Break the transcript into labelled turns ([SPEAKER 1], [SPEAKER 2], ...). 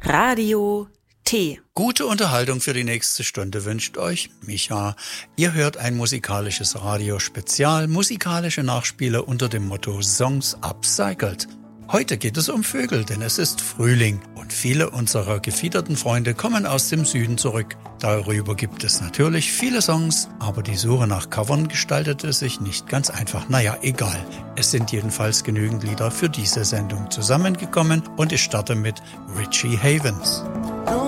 [SPEAKER 1] Radio T.
[SPEAKER 2] Gute Unterhaltung für die nächste Stunde wünscht euch Micha. Ihr hört ein musikalisches Radiospezial, musikalische Nachspiele unter dem Motto Songs Upcycled. Heute geht es um Vögel, denn es ist Frühling und viele unserer gefiederten Freunde kommen aus dem Süden zurück. Darüber gibt es natürlich viele Songs, aber die Suche nach Covern gestaltete sich nicht ganz einfach. Naja, egal. Es sind jedenfalls genügend Lieder für diese Sendung zusammengekommen und ich starte mit Richie Havens.